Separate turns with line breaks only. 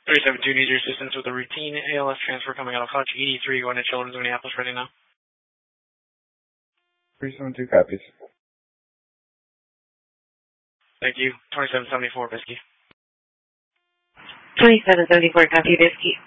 372 needs your assistance with a routine ALS transfer coming out of Hutch 83 going to Children's Minneapolis ready now.
372 copies.
Thank you. 2774 Bisky.
2774 copy Bisky.